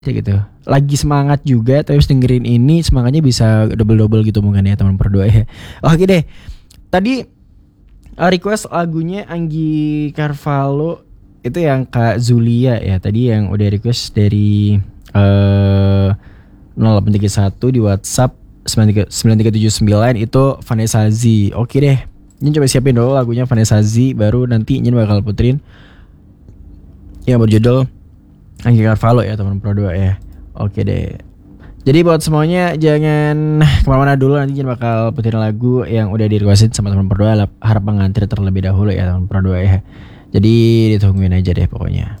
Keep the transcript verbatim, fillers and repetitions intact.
gitu. Lagi semangat juga terus dengerin ini semangatnya bisa double-double gitu mungkin ya teman berdua ya. Oke deh. Tadi uh, request lagunya Anggi Carvalho itu yang Kak Zulia ya. Tadi yang udah request dari uh, nol delapan tiga satu di WhatsApp sembilan tiga tujuh sembilan itu Vanessa Z. Oke deh. Ini coba siapin dulu lagunya Vanessa Z, baru nanti ini bakal puterin yang berjudul Anggi Carvalho ya teman pro dua ya. Oke deh. Jadi buat semuanya jangan kemana-mana dulu, nanti jangan bakal puterin lagu yang udah di requestin sama teman pro dua. Harap pengantar terlebih dahulu ya teman pro dua ya. Jadi ditungguin aja deh pokoknya.